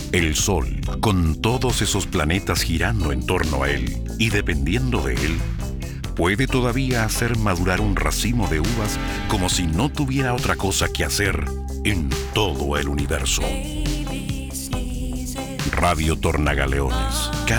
El Sol, con todos esos planetas girando en torno a él y dependiendo de él, puede todavía hacer madurar un racimo de uvas como si no tuviera otra cosa que hacer en todo el universo. Radio Tornagaleones,